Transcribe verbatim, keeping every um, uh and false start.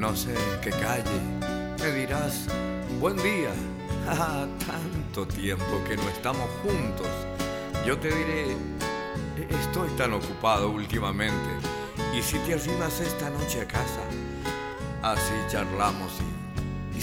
no sé en qué calle. Me dirás, buen día. Ah, tanto tiempo que no estamos juntos. Yo te diré, estoy tan ocupado últimamente. Y si te arrimas esta noche a casa, así charlamos y